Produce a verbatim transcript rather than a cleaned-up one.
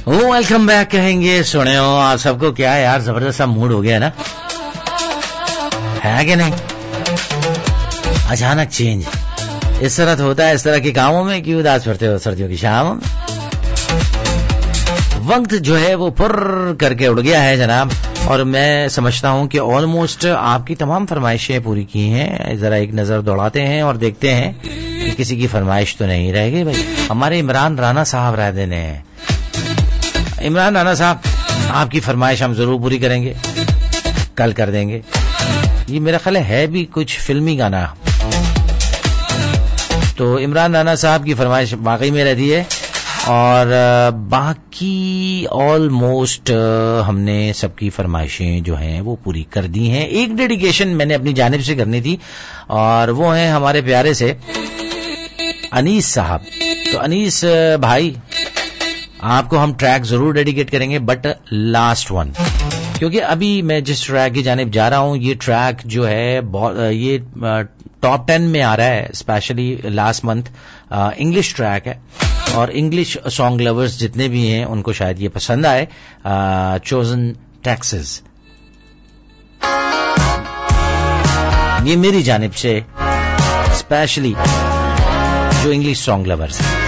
Welcome back कहेंगे। सुने हो आप सबको, क्या है यार, जबरदस्त सा मूड हो गया ना, है कि नहीं? अचानक चेंज इस तरह तो होता है इस तरह के कामों में, क्यों उदास पड़ते हो सर्दियों की शामों में? वक्त जो है वो फुर्र करके उड़ गया है जनाब, और मैं समझता हूं कि ऑलमोस्ट आपकी तमाम फरमाइशें पूरी की हैं। जरा एक नजर दौड़ाते हैं और देखते हैं कि किसी की फरमाइश तो नहीं रह गई। भाई हमारे इमरान राणा साहब रह देने हैं। इमरान राणा साहब, आपकी फरमाइश हम जरूर पूरी करेंगे, कल कर देंगे। ये मेरा ख्याल है भी कुछ फिल्मी गाना, तो इमरान राणा साहब की फरमाइश वाकई में रहती है। और बाकी ऑलमोस्ट हमने सबकी फरमाइशें जो हैं वो पूरी कर दी हैं। एक डेडिकेशन मैंने अपनी जानिब से करनी थी, और वो है हमारे प्यारे से अनीस साहब। तो अनीस भाई, आपको हम ट्रैक जरूर डेडिकेट करेंगे, बट लास्ट वन, क्योंकि अभी मैं जिस ट्रैक की जानिब जा रहा हूं, ये ट्रैक जो है ये टॉप टेन में आ रहा है, specially last month. English track है, और इंग्लिश सॉन्ग लवर्स जितने भी हैं उनको शायद ये पसंद आए। चोजन टेक्सास, ये मेरी जानिब से स्पेशली जो इंग्लिश सॉन्ग लवर्स हैं।